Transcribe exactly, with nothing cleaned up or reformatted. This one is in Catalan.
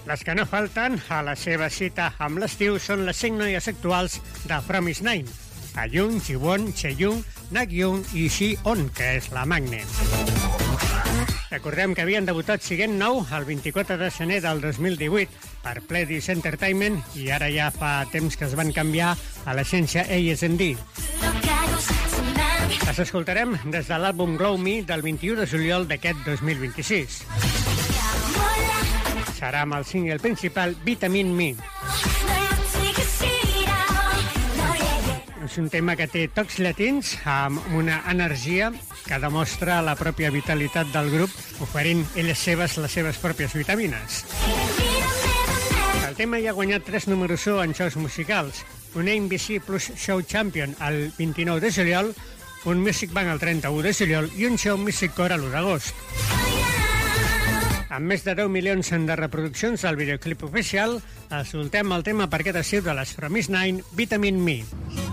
Les que no falten a la seva cita amb l'estiu són les cinc noies actuals de From Is Nine, Ayun, Jiwon, Chaeyoung, Nagyun i Ji-on, que és la Magne. Recordem que havien debutat siguent nou el vint-i-quatre de gener del dos mil divuit per Pledis Entertainment i ara ja fa temps que es van canviar a l'agència A S and D. Les escoltarem des de l'àlbum Grow Me del vint-i-u de juliol d'aquest dos mil vint-i-sis. Serà amb el single principal Vitamin Me. És un tema que té tocs llatins amb una energia que demostra la pròpia vitalitat del grup, oferint elles seves les seves pròpies vitamines. El tema ja ha guanyat tres números u en shows musicals, un A M C Plus Show Champion el vint-i-nou de juliol, un Music Bank el trenta-u de juliol i un Show Music Core l'u d'agost. Amb més de deu milions de reproduccions al videoclip oficial, escoltem el tema per aquest estiu de les From Is Nine, Vitamin Me.